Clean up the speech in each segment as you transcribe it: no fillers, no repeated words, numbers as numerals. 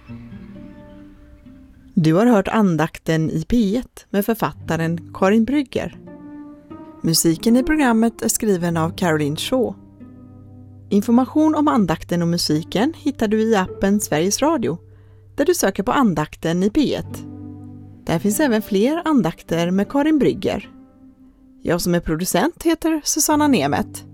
Du har hört andakten i P1 med författaren Karin Brygger. Musiken i programmet är skriven av Caroline Shaw. Information om andakten och musiken hittar du i appen Sveriges Radio, där du söker på andakten i P1. Där finns även fler andakter med Karin Brygger. Jag som är producent heter Susanna Nemet.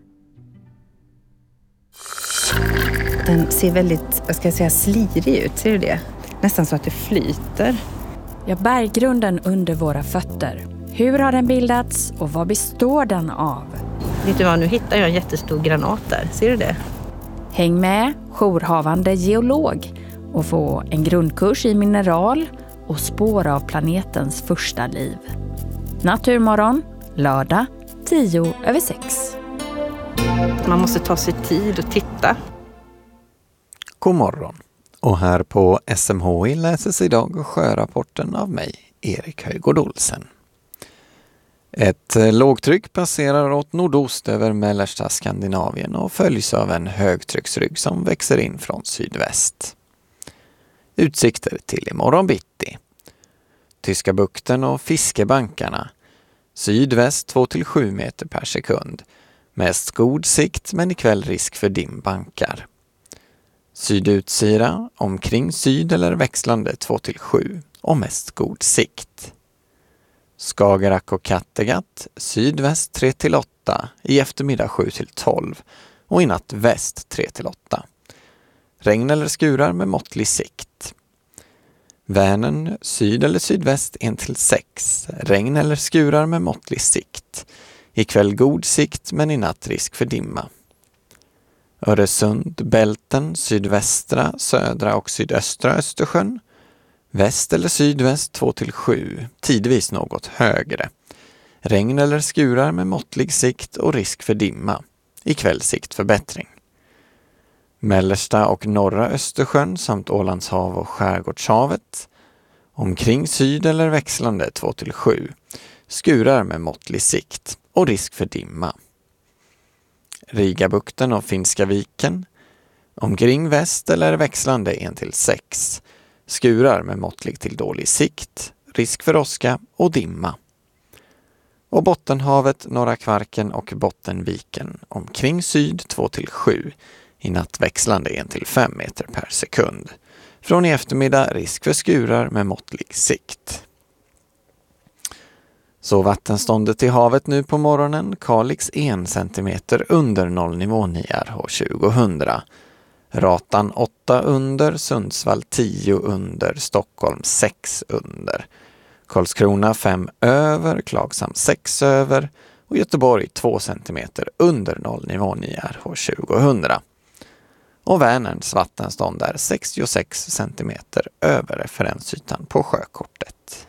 Den ser väldigt, slirig ut, ser du det? Nästan så att det flyter. Ja, berggrunden under våra fötter. Hur har den bildats och vad består den av? Vet du vad, nu hittar jag en jättestor granat där. Ser du det? Häng med, jourhavande geolog, och få en grundkurs i mineral och spår av planetens första liv. Naturmorgon, lördag 5:10. Man måste ta sig tid och titta. God morgon. Och här på SMHI läses idag sjörapporten av mig, Erik Höjgård Olsen. Ett lågtryck passerar åt nordost över mellersta Skandinavien och följs av en högtrycksrygg som växer in från sydväst. Utsikter till imorgon bitti. Tyska bukten och fiskebankarna. Sydväst 2-7 meter per sekund. Mest god sikt men ikväll risk för dimbankar. Sydutsira, omkring syd eller växlande 2-7 och mest god sikt. Skagerrak och Kattegatt, sydväst 3-8, i eftermiddag 7-12 och i natt väst 3-8. Regn eller skurar med måttlig sikt. Vänern, syd eller sydväst 1-6, regn eller skurar med måttlig sikt. Ikväll god sikt men i natt risk för dimma. Öresund, Bälten, sydvästra, södra och sydöstra Östersjön. Väst eller sydväst 2-7, tidvis något högre. Regn eller skurar med måttlig sikt och risk för dimma. Ikväll sikt för bättring. Mellersta och norra Östersjön samt Ålandshav och Skärgårdshavet. Omkring syd eller växlande 2-7. Skurar med måttlig sikt och risk för dimma. Rigabukten och Finska viken. Omkring väst eller växlande 1-6. Skurar med måttlig till dålig sikt, risk för åska och dimma. Och Bottenhavet, Norra Kvarken och Bottenviken omkring syd 2-7. I natt växlande 1-5 meter per sekund. Från i eftermiddag risk för skurar med måttlig sikt. Så vattenståndet i havet nu på morgonen, Kalix 1 centimeter under nollnivå Niar år 2000. Ratan 8 under, Sundsvall 10 under, Stockholm 6 under. Karlskrona 5 över, Klagshamn 6 över och Göteborg 2 centimeter under nollnivå Niar år 2000. Och Vänerns vattenstånd är 66 centimeter över referensytan på sjökortet.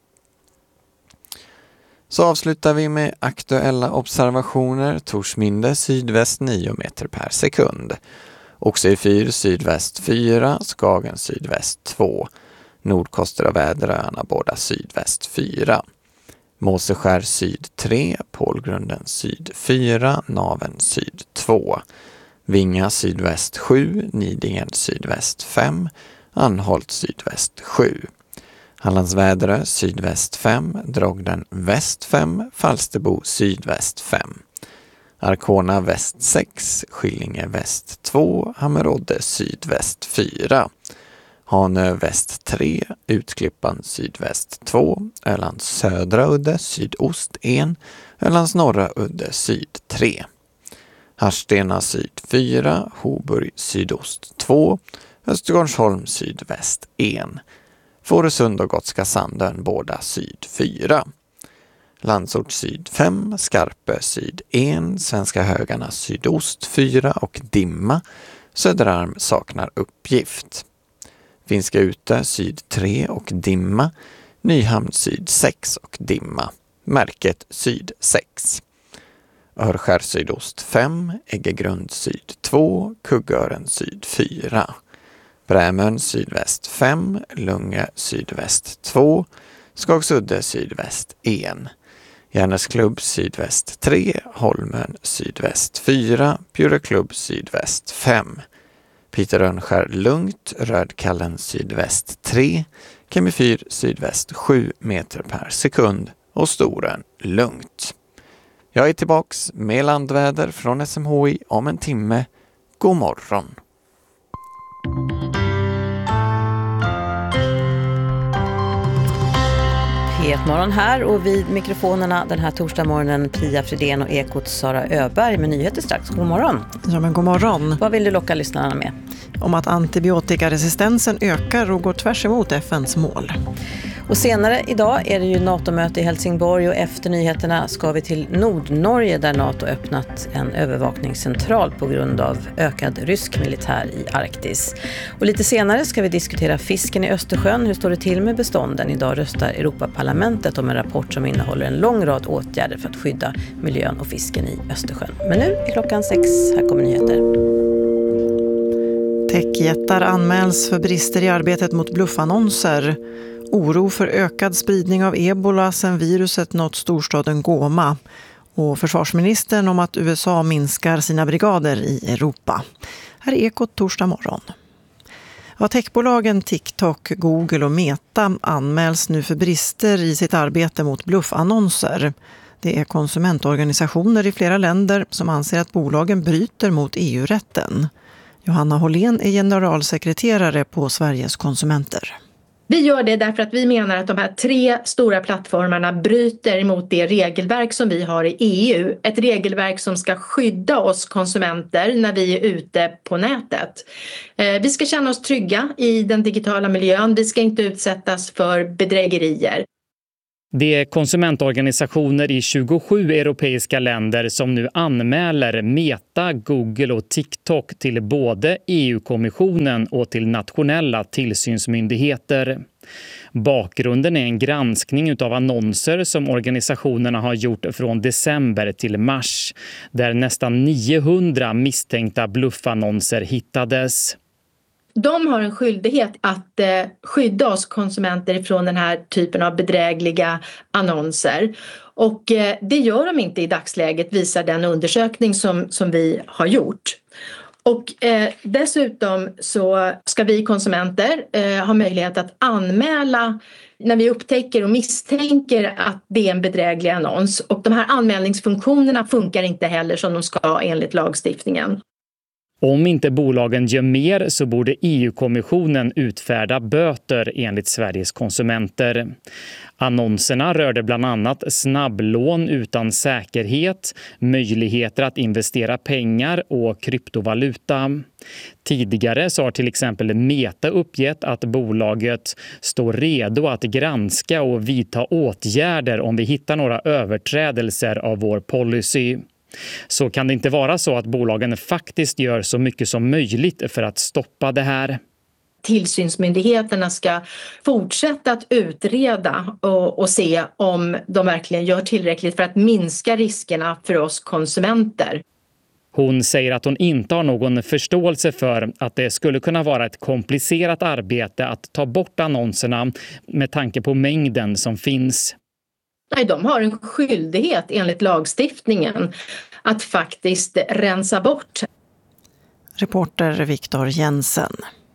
Så avslutar vi med aktuella observationer. Torsminde sydväst 9 meter per sekund. Oxyfyr sydväst 4, Skagen sydväst 2. Nordkoster och Väderöarna båda sydväst 4. Måseskär syd 3, Pålgrunden syd 4, Naven syd 2. Vinga sydväst 7, Nidingen sydväst 5, Anholt sydväst 7. Hallandsväderö sydväst 5, Drogden väst 5, Falsterbo sydväst 5. Arkona väst 6, Skillinge väst 2, Hammerodde sydväst 4. Hanö väst 3, Utklippan sydväst 2, Ölands södra udde sydost 1, Ölands norra udde syd 3. Harstena syd 4, Hoburg sydost 2, Östergårdsholm sydväst 1. Fårösund och Gotska Sandön båda syd 4. Landsort syd 5, Skarpö syd 1, Svenska Högarna sydost 4 och dimma. Söderarm saknar uppgift. Finska Utö syd 3 och dimma. Nyhamn syd 6 och dimma. Märket syd 6. Örskär sydost 5, Äggegrund syd 2, Kuggören syd 4. Brämön sydväst 5, Lunge sydväst 2, Skagsudde sydväst 1. Järnäsklubb sydväst 3, Holmön sydväst 4, Bjureklubb sydväst 5. Peter Rönnskär lugnt, Rödkallen sydväst 3, Kemifyr sydväst 7 meter per sekund och Storen lugnt. Jag är tillbaks med landväder från SMHI om en timme. God morgon! Morgon här och vid mikrofonerna den här torsdagsmorgonen Pia Fridén och Ekots Sara Öberg med nyheter strax. God morgon. Ja, men god morgon. Vad vill du locka lyssnarna med? Om att antibiotikaresistensen ökar och går tvärs emot FNs mål. Och senare idag är det ju NATO-möte i Helsingborg och efter nyheterna ska vi till Nordnorge där NATO öppnat en övervakningscentral på grund av ökad rysk militär i Arktis. Och lite senare ska vi diskutera fisken i Östersjön. Hur står det till med bestånden? Idag röstar Europaparlamentet om en rapport som innehåller en lång rad åtgärder för att skydda miljön och fisken i Östersjön. Men nu är klockan 6. Här kommer nyheter. Techjättar anmäls för brister i arbetet mot bluffannonser. Oro för ökad spridning av ebola sedan viruset nått storstaden Goma. Och försvarsministern om att USA minskar sina brigader i Europa. Här är Ekot torsdag morgon. Ja, techbolagen TikTok, Google och Meta anmäls nu för brister i sitt arbete mot bluffannonser. Det är konsumentorganisationer i flera länder som anser att bolagen bryter mot EU-rätten. Johanna Hållén är generalsekreterare på Sveriges konsumenter. Vi gör det därför att vi menar att de här 3 stora plattformarna bryter mot det regelverk som vi har i EU. Ett regelverk som ska skydda oss konsumenter när vi är ute på nätet. Vi ska känna oss trygga i den digitala miljön. Vi ska inte utsättas för bedrägerier. Det är konsumentorganisationer i 27 europeiska länder som nu anmäler Meta, Google och TikTok till både EU-kommissionen och till nationella tillsynsmyndigheter. Bakgrunden är en granskning av annonser som organisationerna har gjort från december till mars, där nästan 900 misstänkta bluffannonser hittades. De har en skyldighet att skydda oss konsumenter från den här typen av bedrägliga annonser. Och det gör de inte i dagsläget, visar den undersökning som vi har gjort. Och dessutom så ska vi konsumenter ha möjlighet att anmäla när vi upptäcker och misstänker att det är en bedräglig annons. Och de här anmälningsfunktionerna funkar inte heller som de ska enligt lagstiftningen. Om inte bolagen gör mer så borde EU-kommissionen utfärda böter enligt Sveriges konsumenter. Annonserna rörde bland annat snabblån utan säkerhet, möjligheter att investera pengar och kryptovaluta. Tidigare så har till exempel Meta uppgett att bolaget står redo att granska och vidta åtgärder om vi hittar några överträdelser av vår policy. Så kan det inte vara så att bolagen faktiskt gör så mycket som möjligt för att stoppa det här. Tillsynsmyndigheterna ska fortsätta att utreda och se om de verkligen gör tillräckligt för att minska riskerna för oss konsumenter. Hon säger att hon inte har någon förståelse för att det skulle kunna vara ett komplicerat arbete att ta bort annonserna med tanke på mängden som finns. Nej, de har en skyldighet enligt lagstiftningen att faktiskt rensa bort. Reporter Viktor Jensen.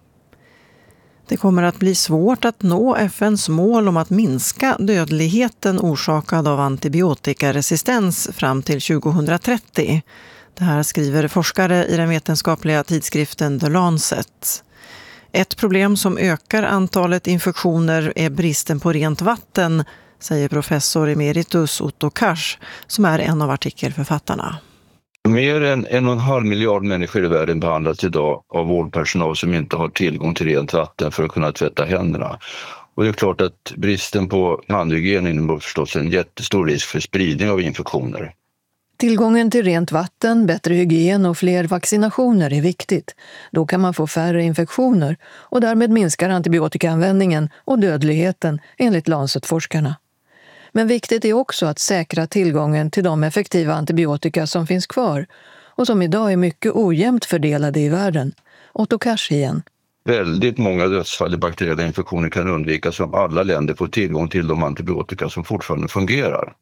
Det kommer att bli svårt att nå FNs mål om att minska dödligheten orsakad av antibiotikaresistens fram till 2030. Det här skriver forskare i den vetenskapliga tidskriften The Lancet. Ett problem som ökar antalet infektioner är bristen på rent vatten, säger professor emeritus Otto Kars, som är en av artikelförfattarna. Mer än 1,5 miljard människor i världen behandlas idag av vårdpersonal som inte har tillgång till rent vatten för att kunna tvätta händerna. Och det är klart att bristen på handhygien innebär förstås en jättestor risk för spridning av infektioner. Tillgången till rent vatten, bättre hygien och fler vaccinationer är viktigt. Då kan man få färre infektioner och därmed minskar antibiotikaanvändningen och dödligheten enligt Lancet-forskarna. Men viktigt är också att säkra tillgången till de effektiva antibiotika som finns kvar och som idag är mycket ojämnt fördelade i världen. Otto Kars igen. Väldigt många dödsfall i bakteriella infektioner kan undvikas om alla länder får tillgång till de antibiotika som fortfarande fungerar.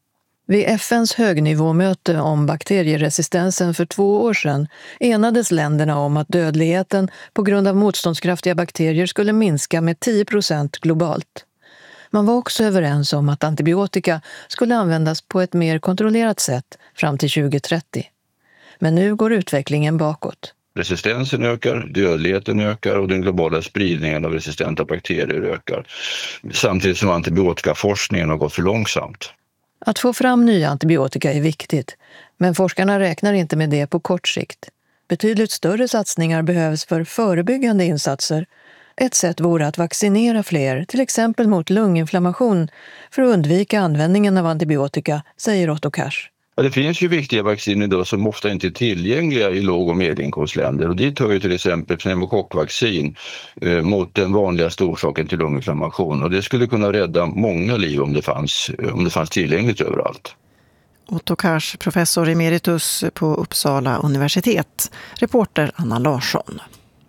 Vid FNs högnivåmöte om bakterieresistensen för 2 år sedan enades länderna om att dödligheten på grund av motståndskraftiga bakterier skulle minska med 10% globalt. Man var också överens om att antibiotika skulle användas på ett mer kontrollerat sätt fram till 2030. Men nu går utvecklingen bakåt. Resistensen ökar, dödligheten ökar och den globala spridningen av resistenta bakterier ökar. Samtidigt som antibiotikaforskningen har gått för långsamt. Att få fram nya antibiotika är viktigt, men forskarna räknar inte med det på kort sikt. Betydligt större satsningar behövs för förebyggande insatser. Ett sätt vore att vaccinera fler, till exempel mot lunginflammation, för att undvika användningen av antibiotika, säger Otto Kars. Ja, det finns ju viktiga vacciner då som ofta inte är tillgängliga i låg- och medelinkomstländer. Och dit hör ju till exempel pneumokockvaccin mot den vanligaste orsaken till lunginflammation. Och det skulle kunna rädda många liv om det fanns tillgängligt överallt. Otto Kars, professor emeritus på Uppsala universitet. Reporter Anna Larsson.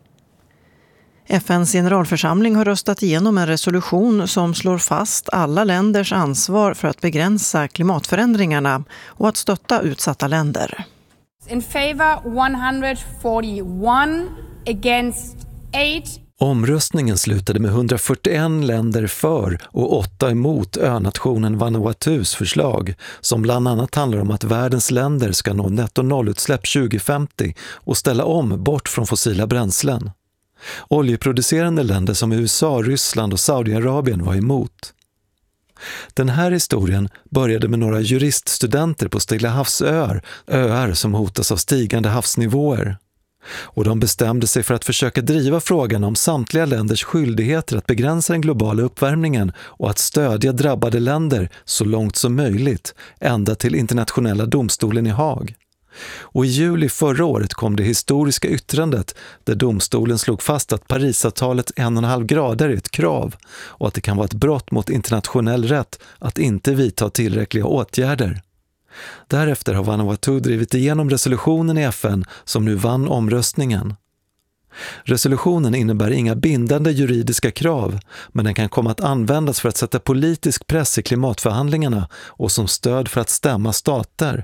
FNs generalförsamling har röstat igenom en resolution som slår fast alla länders ansvar för att begränsa klimatförändringarna och att stötta utsatta länder. In favor 141, against 8. Omröstningen slutade med 141 länder för och 8 emot önationen Vanuatus förslag, som bland annat handlar om att världens länder ska nå netto-nollutsläpp 2050 och ställa om bort från fossila bränslen. Oljeproducerande länder som USA, Ryssland och Saudiarabien var emot. Den här historien började med några juriststudenter på Stilla havsöar, öar som hotas av stigande havsnivåer. Och de bestämde sig för att försöka driva frågan om samtliga länders skyldigheter att begränsa den globala uppvärmningen och att stödja drabbade länder så långt som möjligt, ända till internationella domstolen i Haag. Och i juli förra året kom det historiska yttrandet där domstolen slog fast att Parisavtalet 1,5 grader är ett krav och att det kan vara ett brott mot internationell rätt att inte vidta tillräckliga åtgärder. Därefter har Vanuatu drivit igenom resolutionen i FN som nu vann omröstningen. Resolutionen innebär inga bindande juridiska krav, men den kan komma att användas för att sätta politisk press i klimatförhandlingarna och som stöd för att stämma stater.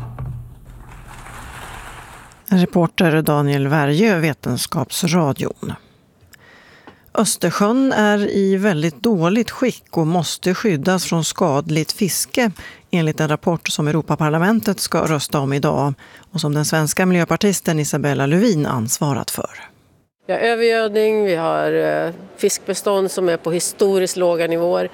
Reporter Daniel Värjö, Vetenskapsradion. Östersjön är i väldigt dåligt skick och måste skyddas från skadligt fiske enligt en rapport som Europaparlamentet ska rösta om idag och som den svenska miljöpartisten Isabella Lövin ansvarat för. Vi har övergödning, vi har fiskbestånd som är på historiskt låga nivåer.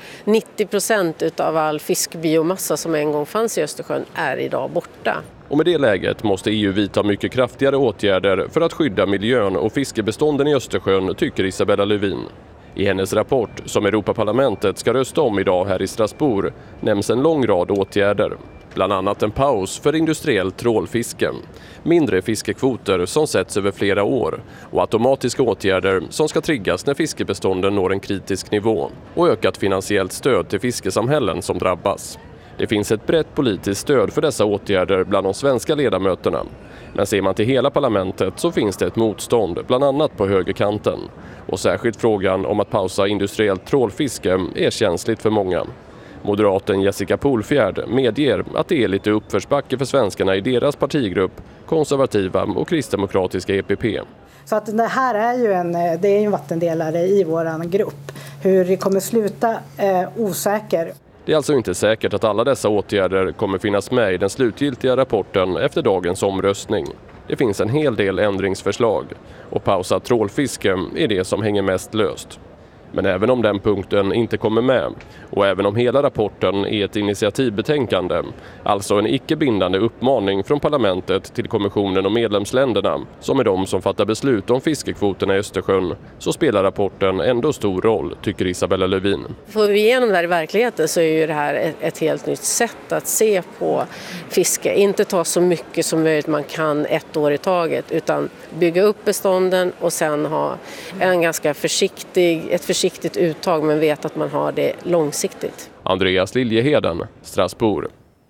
90% av all fiskbiomassa som en gång fanns i Östersjön är idag borta. Och med det läget måste EU vidta mycket kraftigare åtgärder för att skydda miljön och fiskebestånden i Östersjön, tycker Isabella Lövin. I hennes rapport, som Europaparlamentet ska rösta om idag här i Strasbourg, nämns en lång rad åtgärder. Bland annat en paus för industriellt trålfiske, mindre fiskekvoter som sätts över flera år och automatiska åtgärder som ska triggas när fiskebestånden når en kritisk nivå och ökat finansiellt stöd till fiskesamhällen som drabbas. Det finns ett brett politiskt stöd för dessa åtgärder bland de svenska ledamöterna. Men ser man till hela parlamentet så finns det ett motstånd, bland annat på högerkanten. Och särskilt frågan om att pausa industriellt trålfiske är känsligt för många. Moderaten Jessica Polfjärd medger att det är lite uppförsbacke för svenskarna i deras partigrupp, konservativa och kristdemokratiska EPP. Så att det här är ju en vattendelare i våran grupp. Hur det kommer sluta osäker. Det är alltså inte säkert att alla dessa åtgärder kommer finnas med i den slutgiltiga rapporten efter dagens omröstning. Det finns en hel del ändringsförslag och pausa trålfiske är det som hänger mest löst. Men även om den punkten inte kommer med och även om hela rapporten är ett initiativbetänkande, alltså en icke-bindande uppmaning från parlamentet till kommissionen och medlemsländerna som är de som fattar beslut om fiskekvoterna i Östersjön, så spelar rapporten ändå stor roll, tycker Isabella Lövin. Får vi igenom det här i verkligheten så är ju det här ett helt nytt sätt att se på fiske. Inte ta så mycket som möjligt man kan ett år i taget, utan bygga upp bestånden och sen ha en ganska försiktigt uttag, men veta att man har det långsiktigt. Andreas Liljeheden, Strasbourg.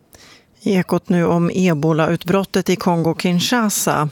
Ekot nu om Ebola-utbrottet i Kongo-Kinshasa.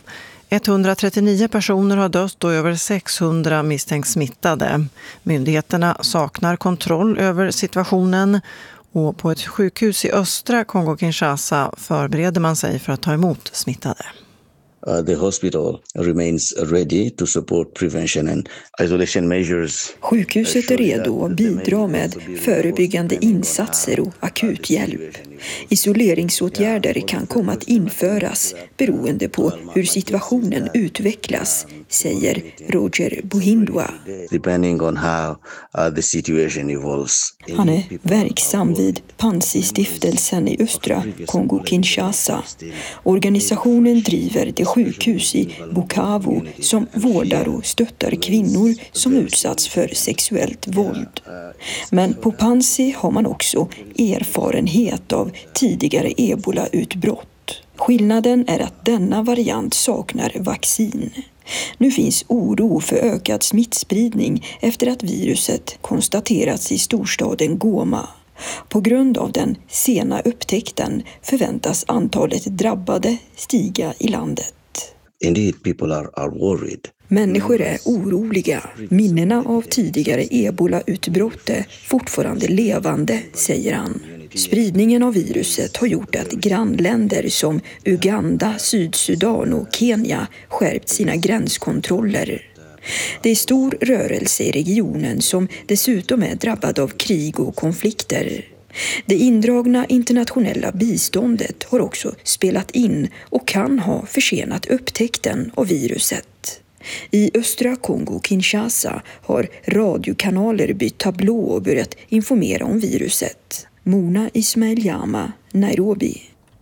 139 personer har dött och över 600 misstänks smittade. Myndigheterna saknar kontroll över situationen Och på ett sjukhus i östra Kongo-Kinshasa förbereder man sig för att ta emot smittade. The hospital remains ready to support prevention and isolation measures. Sjukhuset är redo att bidra med förebyggande insatser och akuthjälp. Isoleringsåtgärder kan komma att införas beroende på hur situationen utvecklas, säger Roger Buhindwa. Depending on how the situation evolves. Han är verksam vid Panzi-stiftelsen i östra Kongo-Kinshasa. Organisationen driver det sjukhus i Bukavu som vårdar och stöttar kvinnor som utsatts för sexuellt våld. Men på Panzi har man också erfarenhet av tidigare ebola-utbrott. Skillnaden är att denna variant saknar vaccin. Nu finns oro för ökad smittspridning efter att viruset konstaterats i storstaden Goma. På grund av den sena upptäckten förväntas antalet drabbade stiga i landet. Indeed, people are worried. Människor är oroliga. Minnena av tidigare ebola-utbrott är fortfarande levande, säger han. Spridningen av viruset har gjort att grannländer som Uganda, Sydsudan och Kenya skärpt sina gränskontroller. Det är stor rörelse i regionen som dessutom är drabbad av krig och konflikter. Det indragna internationella biståndet har också spelat in och kan ha försenat upptäckten av viruset. I östra Kongo-Kinshasa har radiokanaler bytt tablå och börjat informera om viruset. Mona Ismail-Jama, Nairobi.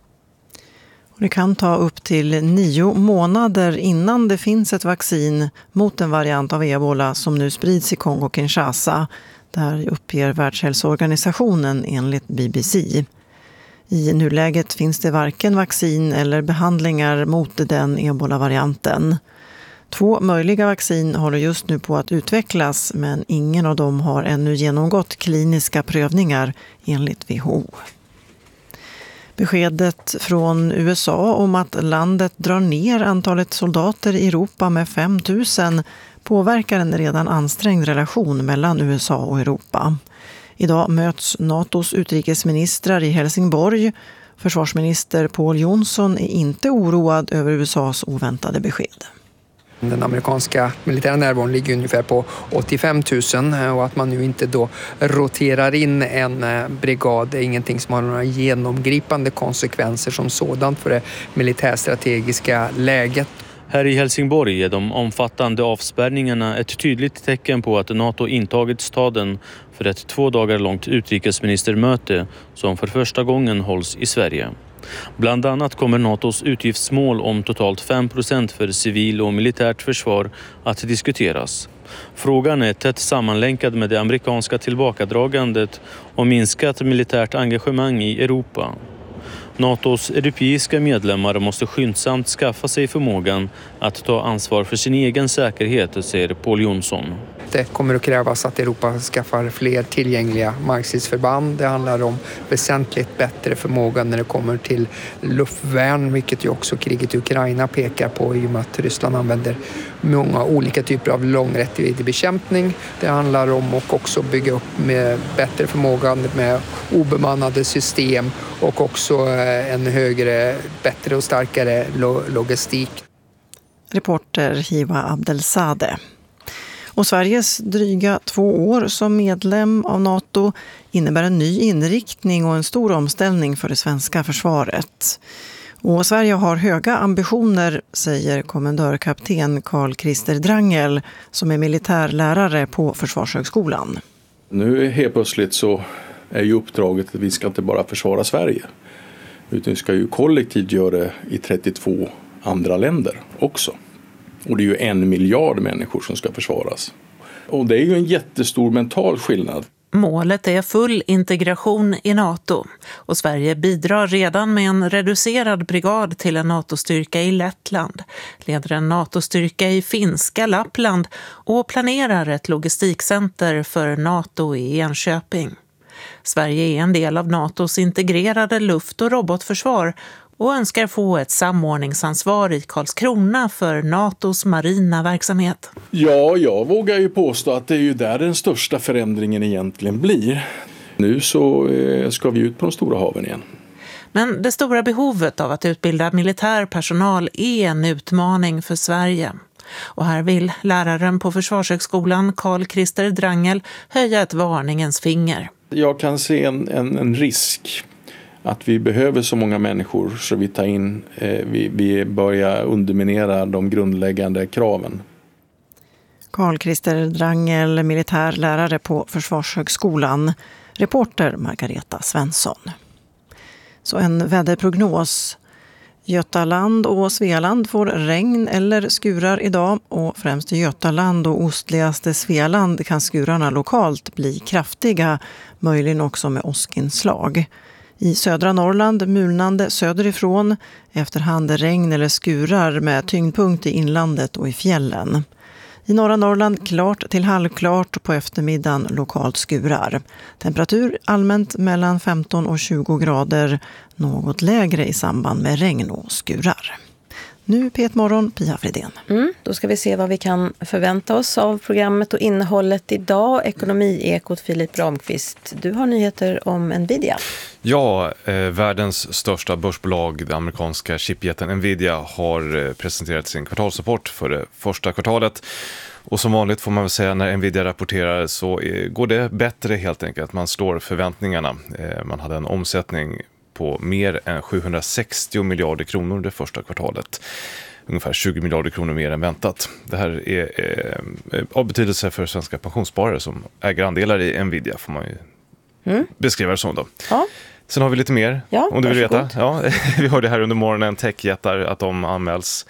Det kan ta upp till 9 månader innan det finns ett vaccin mot en variant av ebola som nu sprids i Kongo-Kinshasa. Där uppger Världshälsoorganisationen enligt BBC. I nuläget finns det varken vaccin eller behandlingar mot den ebola-varianten. 2 möjliga vaccin håller just nu på att utvecklas, men ingen av dem har ännu genomgått kliniska prövningar enligt WHO. Beskedet från USA om att landet drar ner antalet soldater i Europa med 5 000 påverkar en redan ansträngd relation mellan USA och Europa. Idag möts NATOs utrikesministrar i Helsingborg. Försvarsminister Pål Jonsson är inte oroad över USAs oväntade besked. Den amerikanska militära närvaron ligger ungefär på 85 000 och att man nu inte då roterar in en brigad är ingenting som har några genomgripande konsekvenser som sådant för det militärstrategiska läget. Här i Helsingborg är de omfattande avspärrningarna ett tydligt tecken på att NATO intagit staden för ett 2 dagar långt utrikesministermöte som för första gången hålls i Sverige. Bland annat kommer NATOs utgiftsmål om totalt 5% för civil och militärt försvar att diskuteras. Frågan är tätt sammanlänkad med det amerikanska tillbakadragandet och minskat militärt engagemang i Europa. NATOs europeiska medlemmar måste skyndsamt skaffa sig förmågan att ta ansvar för sin egen säkerhet, säger Pål Jonsson. Det kommer att krävas att Europa skaffar fler tillgängliga markstridsförband. Det handlar om väsentligt bättre förmåga när det kommer till luftvärn, vilket ju också kriget i Ukraina pekar på i och med att Ryssland använder många olika typer av långräckviddig bekämpning. Det handlar om att också bygga upp med bättre förmåga med obemannade system och också en högre, bättre och starkare logistik. Reporter Hiva Abdelsade. Och Sveriges dryga 2 år som medlem av NATO innebär en ny inriktning och en stor omställning för det svenska försvaret. Och Sverige har höga ambitioner, säger kommendörkapten Carl Christer Drangel som är militärlärare på Försvarshögskolan. Nu helt plötsligt så är ju uppdraget att vi ska inte bara försvara Sverige utan vi ska ju kollektivt göra det i 32 andra länder också. Och det är ju 1 miljard människor som ska försvaras. Och det är ju en jättestor mental skillnad. Målet är full integration i NATO och Sverige bidrar redan med en reducerad brigad till en NATO-styrka i Lettland, leder en NATO-styrka i finska Lappland och planerar ett logistikcenter för NATO i Enköping. Sverige är en del av NATOs integrerade luft- och robotförsvar och önskar få ett samordningsansvar i Karlskrona för NATOs marina verksamhet. Ja, jag vågar ju påstå att det är ju där den största förändringen egentligen blir. nu så ska vi ut på de stora haven igen. Men det stora behovet av att utbilda militär personal är en utmaning för Sverige. Och här vill läraren på Försvarshögskolan Carl-Christer Drangel höja ett varningens finger. Jag kan se en risk att vi behöver så många människor så vi tar in, vi börjar underminera de grundläggande kraven. Carl-Christer Drangel, militärlärare på Försvarshögskolan. Reporter Margareta Svensson. Så en väderprognos. Götaland och Svealand får regn eller skurar idag och främst i Götaland och ostligaste Svealand kan skurarna lokalt bli kraftiga, möjligen också med åskinslag. I södra Norrland mulnande söderifrån, efterhand regn eller skurar med tyngdpunkt i inlandet och i fjällen. I norra Norrland klart till halvklart, på eftermiddagen lokalt skurar. Temperatur allmänt mellan 15 och 20 grader, något lägre i samband med regn och skurar. Nu P1-morgon, Pia Fridén. Då ska vi se vad vi kan förvänta oss av programmet och innehållet idag. Ekonomiekot Filip Ramqvist. Du har nyheter om Nvidia. Ja, världens största börsbolag, det amerikanska chipjätten Nvidia, har presenterat sin kvartalsrapport för det första kvartalet. Och som vanligt får man väl säga när Nvidia rapporterar så går det bättre helt enkelt. Man slår förväntningarna. Man hade en omsättning på mer än 760 miljarder kronor det första kvartalet. Ungefär 20 miljarder kronor mer än väntat. Det här är av betydelse för svenska pensionssparare som äger andelar i Nvidia, får man ju beskriva det som då. Ja. Sen har vi lite mer, om du vill veta. Ja, vi hörde här under morgonen techjättar att de anmäls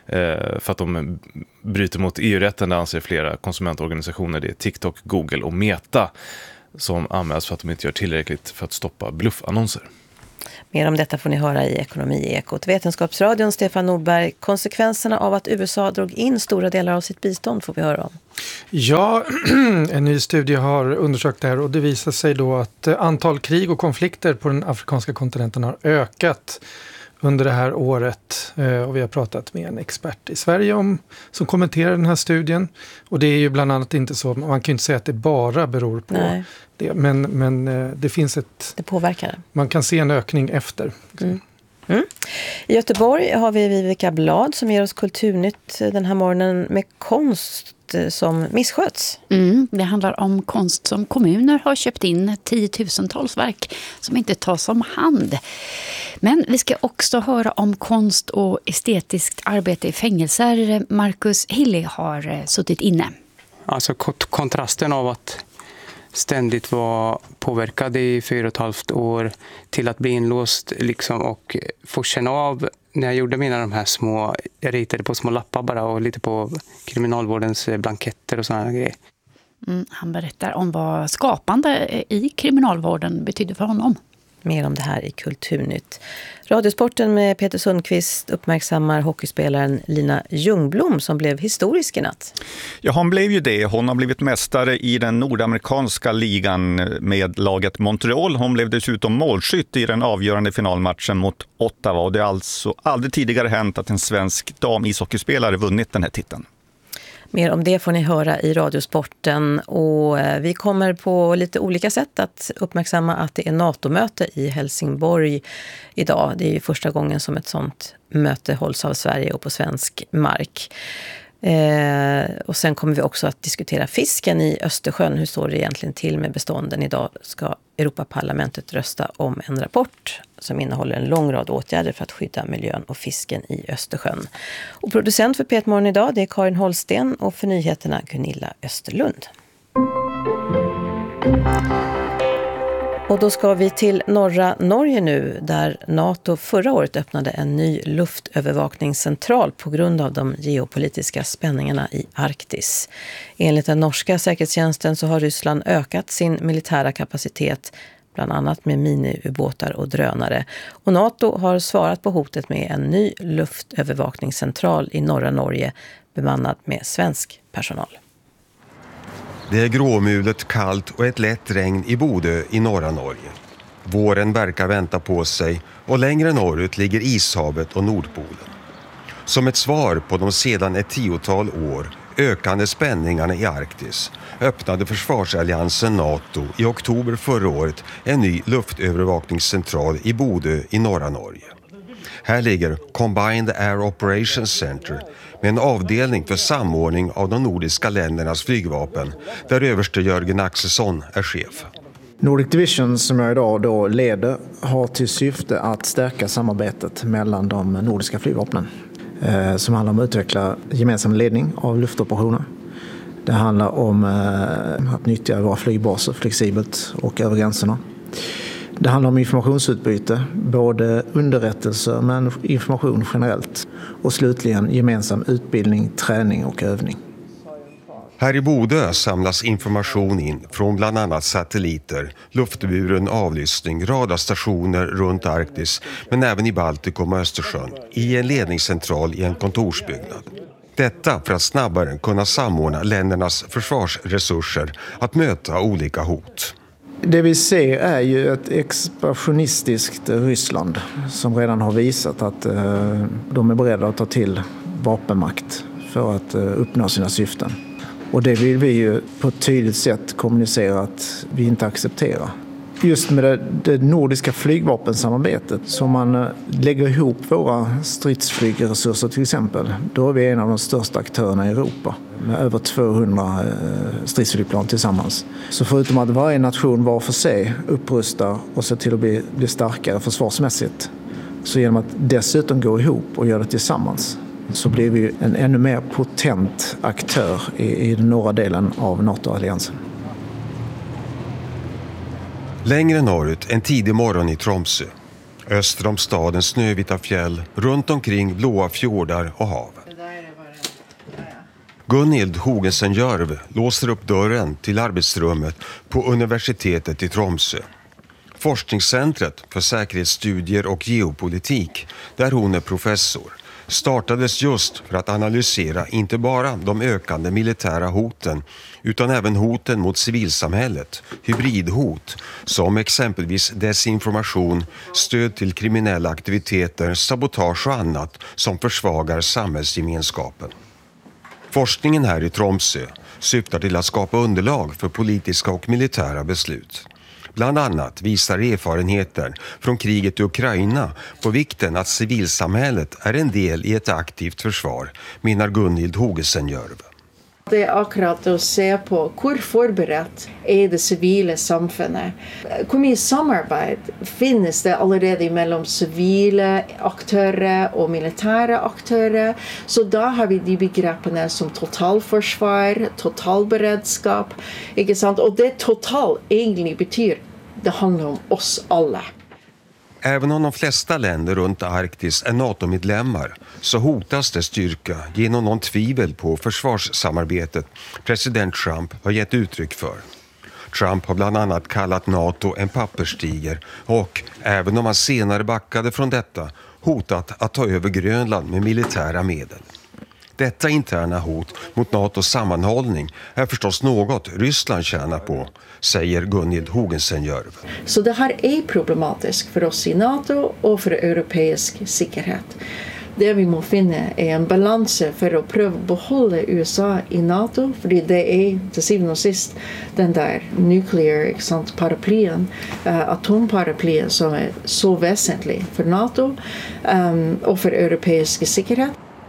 för att de bryter mot EU-rätten. Det anser flera konsumentorganisationer. Det är TikTok, Google och Meta som anmäls för att de inte gör tillräckligt för att stoppa bluffannonser. Mer om detta får ni höra i Ekonomiekot. Vetenskapsradion, Stefan Nordberg. Konsekvenserna av att USA drog in stora delar av sitt bistånd får vi höra om. Ja, en ny studie har undersökt det här och det visar sig då att antal krig och konflikter på den afrikanska kontinenten har ökat under det här året. Och vi har pratat med en expert i Sverige som kommenterar den här studien. Och det är ju bland annat inte så, man kan ju inte säga att det bara beror på det. Men det finns det påverkar. Man kan se en ökning efter. I Göteborg har vi Vivica Blad som ger oss kulturnytt den här morgonen med konst som missköts. Det handlar om konst som kommuner har köpt in, 10-tusentals verk som inte tas om hand. Men vi ska också höra om konst och estetiskt arbete i fängelser. Marcus Hilly har suttit inne. Alltså kontrasten av att ständigt vara påverkad i 4,5 år till att bli inlåst liksom, och få känna av när jag gjorde de här små, jag ritade på små lappar bara och lite på kriminalvårdens blanketter och sådana grejer. Han berättar om vad skapande i kriminalvården betyder för honom. Mer om det här i Kulturnytt. Radiosporten med Peter Sundqvist uppmärksammar hockeyspelaren Lina Ljungblom som blev historisk i natt. Ja, hon blev ju det. Hon har blivit mästare i den nordamerikanska ligan med laget Montreal. Hon blev dessutom målskytt i den avgörande finalmatchen mot Ottawa. Och det är alltså aldrig tidigare hänt att en svensk damishockeyspelare vunnit den här titeln. Mer om det får ni höra i Radiosporten och vi kommer på lite olika sätt att uppmärksamma att det är NATO-möte i Helsingborg idag. Det är ju första gången som ett sånt möte hålls av Sverige och på svensk mark. Och sen kommer vi också att diskutera fisken i Östersjön. Hur står det egentligen till med bestånden? Idag ska Europaparlamentet rösta om en rapport som innehåller en lång rad åtgärder för att skydda miljön och fisken i Östersjön. Och producent för P1-morgon idag det är Karin Holsten och för nyheterna Gunilla Österlund. Och då ska vi till norra Norge nu där NATO förra året öppnade en ny luftövervakningscentral på grund av de geopolitiska spänningarna i Arktis. Enligt den norska säkerhetstjänsten så har Ryssland ökat sin militära kapacitet bland annat med miniubåtar och drönare. Och NATO har svarat på hotet med en ny luftövervakningscentral i norra Norge bemannad med svensk personal. Det är gråmulet, kallt och ett lätt regn i Bodø i norra Norge. Våren verkar vänta på sig och längre norrut ligger Ishavet och Nordpolen. Som ett svar på de sedan ett 10-tal år ökande spänningarna i Arktis öppnade försvarsalliansen NATO i oktober förra året en ny luftövervakningscentral i Bodø i norra Norge. Här ligger Combined Air Operations Center med en avdelning för samordning av de nordiska ländernas flygvapen där överste Jörgen Axelsson är chef. Nordic Division som jag idag då leder har till syfte att stärka samarbetet mellan de nordiska flygvapnen som handlar om att utveckla gemensam ledning av luftoperationer. Det handlar om att nyttja våra flygbaser flexibelt och över gränserna. Det handlar om informationsutbyte, både underrättelser men information generellt. Och slutligen gemensam utbildning, träning och övning. Här i Bodø samlas information in från bland annat satelliter, luftburen avlyssning, radarstationer runt Arktis men även i Baltikum och Östersjön i en ledningscentral i en kontorsbyggnad. Detta för att snabbare kunna samordna ländernas försvarsresurser att möta olika hot. Det vi ser är ju ett expansionistiskt Ryssland som redan har visat att de är beredda att ta till vapenmakt för att uppnå sina syften. Och det vill vi ju på ett tydligt sätt kommunicera att vi inte accepterar. Just med det nordiska flygvapensamarbetet, som man lägger ihop våra stridsflygresurser till exempel, då är vi en av de största aktörerna i Europa med över 200 stridsflygplan tillsammans. Så förutom att varje nation var för sig upprustar och ser till att bli starkare försvarsmässigt, så genom att dessutom gå ihop och göra det tillsammans, så blir vi en ännu mer potent aktör i den norra delen av NATO-alliansen. Längre norrut en tidig morgon i Tromsø. Öster om stadens snövita fjäll, runt omkring blåa fjordar och hav. Gunhild Hogensen-Jörv låser upp dörren till arbetsrummet på universitetet i Tromsø. Forskningscentret för säkerhetsstudier och geopolitik, där hon är professor, startades just för att analysera inte bara de ökande militära hoten utan även hoten mot civilsamhället, hybridhot som exempelvis desinformation, stöd till kriminella aktiviteter, sabotage och annat som försvagar samhällsgemenskapen. Forskningen här i Tromsø syftar till att skapa underlag för politiska och militära beslut. Bland annat visar erfarenheter från kriget i Ukraina på vikten att civilsamhället är en del i ett aktivt försvar, menar Gunhild Hogensen-Jörv. Det er akkurat å se på hvor forberedt er det sivile samfunnet. Hvor mye samarbeid finnes det allerede mellom sivile aktører og militære aktører. Så da har vi de begrepene som totalforsvar, totalberedskap, ikke sant? Og det total egentlig betyr, det handler om oss alle. Även om de flesta länder runt Arktis är NATO-medlemmar så hotas det styrka genom någon tvivel på försvarssamarbetet president Trump har gett uttryck för. Trump har bland annat kallat NATO en papperstiger och, även om han senare backade från detta, hotat att ta över Grönland med militära medel. Detta interna hot mot NATOs sammanhållning är förstås något Ryssland tjänar på, säger Gunhild Hogensen-Jörv. Så det här är problematiskt för oss i NATO och för europeisk säkerhet. Det vi må finna är en balans för att pröva behålla USA i NATO, för det är till syvende och sist den där nuclear paraplyen, atomparaplyen som är så väsentlig för NATO och för europeisk säkerhet.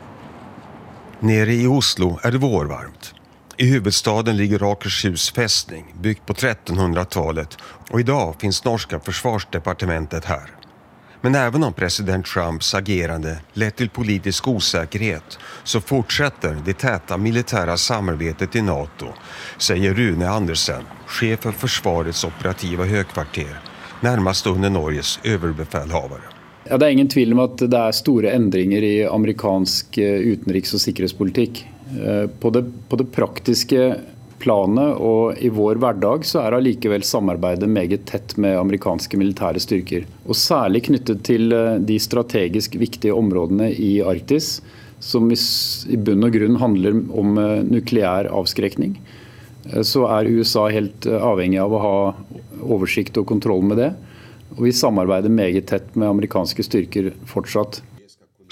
Nere i Oslo är det vårvarmt. I huvudstaden ligger Akershus fästning, byggt på 1300-talet, och idag finns norska försvarsdepartementet här. Men även om president Trumps agerande lett till politisk osäkerhet så fortsätter det täta militära samarbetet i NATO, säger Rune Andersen, chef för försvarets operativa högkvarter, närmast under Norges överbefälhavare. Ja, det är ingen tvil om att det är stora ändringar i amerikansk utenriks- och säkerhetspolitik. På det praktiska planet och i vår hverdag så är allikevel samarbetet meget tätt med amerikanska militära styrkor. Och särskilt knyttet till de strategiskt viktiga områdena i Arktis som i bunn och grund handlar om nukleär avskräckning. Så är USA helt avhängig av att ha översikt och kontroll med det. Och vi samarbetar meget tätt med amerikanska styrkor fortsatt.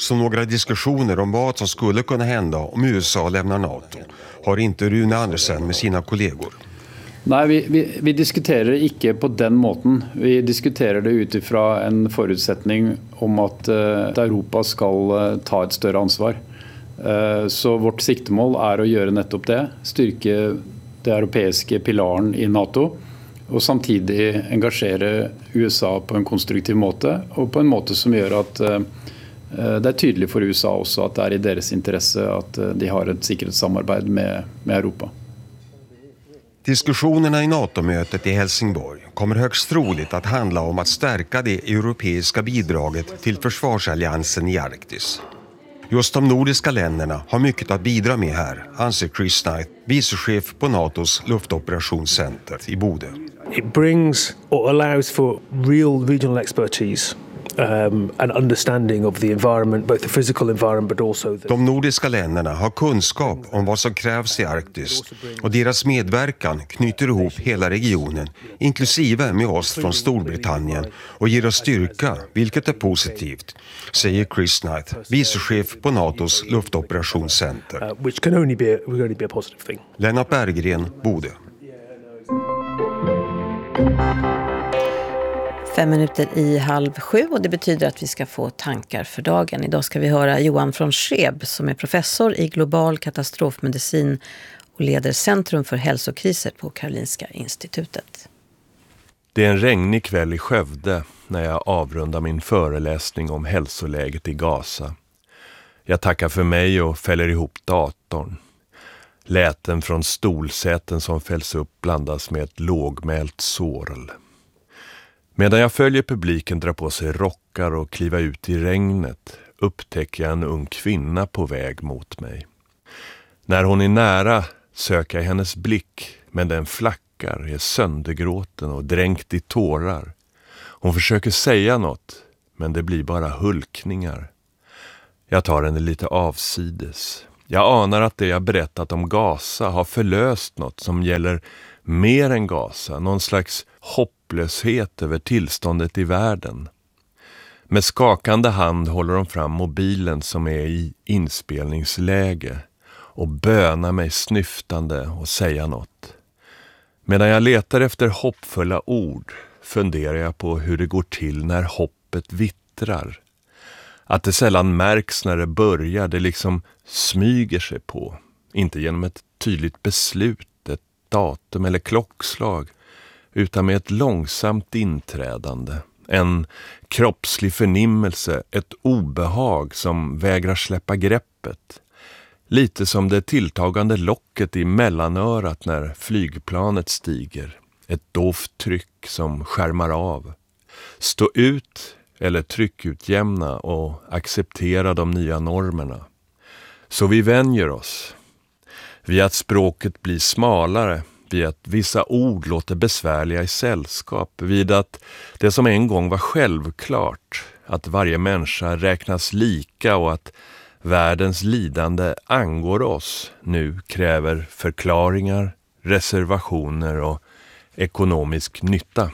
Så några diskussioner om vad som skulle kunna hända om USA lämnar NATO har inte Rune Andersen med sina kollegor. Nej, vi diskuterar inte på den måten. Vi diskuterar det utifrån en förutsättning om att Europa ska ta ett större ansvar. Så vårt siktemål är att göra nettopp det, styrka det europeiska pilaren i NATO och samtidigt engagera USA på en konstruktiv måte och på en måte som gör att det är tydligt för USA också att det är i deras intresse att de har ett säkerhetssamarbete med Europa. Diskussionerna i NATO-mötet i Helsingborg kommer högst troligt att handla om att stärka det europeiska bidraget till försvarsalliansen i Arktis. Just de nordiska länderna har mycket att bidra med här, anser Chris Knight, vicechef på NATOs luftoperationscenter i Bodø. It brings or allows for real regional expertise. An understanding of the environment, both the physical environment but also De nordiska länderna har kunskap om vad som krävs i Arktis och deras medverkan knyter ihop hela regionen, inklusive med oss från Storbritannien och ger oss styrka, vilket är positivt, säger Chris Knight, vicechef på NATOs luftoperationscenter. which can only be a positive thing. Lennart Berggren, Bodø. 6:05 och det betyder att vi ska få tankar för dagen. Idag ska vi höra Johan von Schreeb som är professor i global katastrofmedicin och leder Centrum för hälsokriser på Karolinska institutet. Det är en regnig kväll i Skövde när jag avrundar min föreläsning om hälsoläget i Gaza. Jag tackar för mig och fäller ihop datorn. Läten från stolsäten som fälls upp blandas med ett lågmält sorl. Medan jag följer publiken dra på sig rockar och kliva ut i regnet upptäcker jag en ung kvinna på väg mot mig. När hon är nära söker jag hennes blick, men den flackar, är söndergråten och dränkt i tårar. Hon försöker säga något, men det blir bara hulkningar. Jag tar henne lite avsides. Jag anar att det jag berättat om Gaza har förlöst något som gäller mer än Gaza, någon slags hopplöshet över tillståndet i världen. Med skakande hand håller de fram mobilen som är i inspelningsläge och bönar mig snyftande och säga något. Medan jag letar efter hoppfulla ord funderar jag på hur det går till när hoppet vittrar. Att det sällan märks när det börjar, det liksom smyger sig på. Inte genom ett tydligt beslut, ett datum eller klockslag, utan med ett långsamt inträdande. En kroppslig förnimmelse, ett obehag som vägrar släppa greppet. Lite som det tilltagande locket i mellanörat när flygplanet stiger. Ett dovt tryck som skärmar av. Stå ut eller tryckutjämna och acceptera de nya normerna. Så vi vänjer oss. Vid att språket blir smalare, vid att vissa ord låter besvärliga i sällskap, vid att det som en gång var självklart, att varje människa räknas lika och att världens lidande angår oss, nu kräver förklaringar, reservationer och ekonomisk nytta.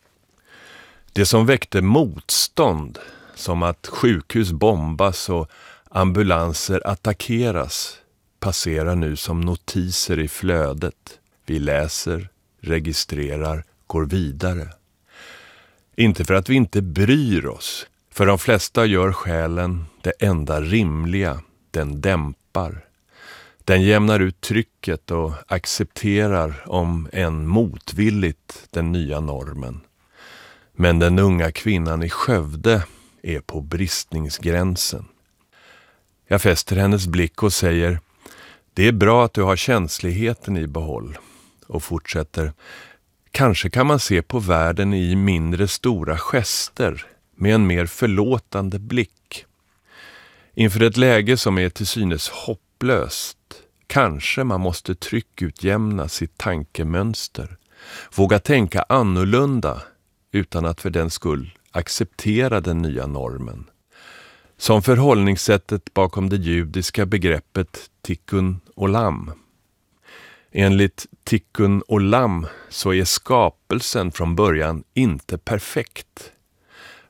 Det som väckte motstånd, som att sjukhus bombas och ambulanser attackeras, passerar nu som notiser i flödet. Vi läser, registrerar, går vidare. Inte för att vi inte bryr oss. För de flesta gör själen det enda rimliga. Den dämpar. Den jämnar ut trycket och accepterar om än motvilligt den nya normen. Men den unga kvinnan i Skövde är på bristningsgränsen. Jag fäster hennes blick och säger: det är bra att du har känsligheten i behåll. Och fortsätter: kanske kan man se på världen i mindre stora gester med en mer förlåtande blick. Inför ett läge som är till synes hopplöst, kanske man måste tryckutjämna sitt tankemönster. Våga tänka annorlunda utan att för den skull acceptera den nya normen. Som förhållningssättet bakom det judiska begreppet tikkun olam. Enligt tikkun olam så är skapelsen från början inte perfekt.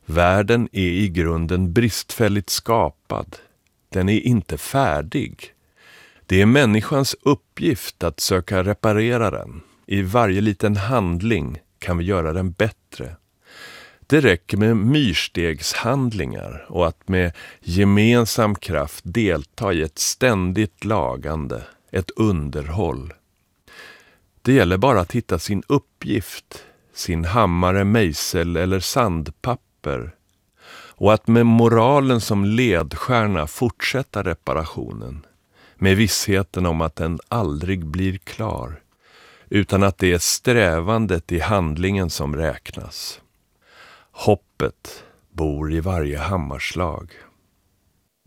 Världen är i grunden bristfälligt skapad. Den är inte färdig. Det är människans uppgift att söka reparera den. I varje liten handling kan vi göra den bättre. Det räcker med myrstegshandlingar och att med gemensam kraft delta i ett ständigt lagande, ett underhåll. Det gäller bara att hitta sin uppgift, sin hammare, mejsel eller sandpapper, och att med moralen som ledstjärna fortsätta reparationen, med vissheten om att den aldrig blir klar, utan att det är strävandet i handlingen som räknas. Hoppet bor i varje hammarslag.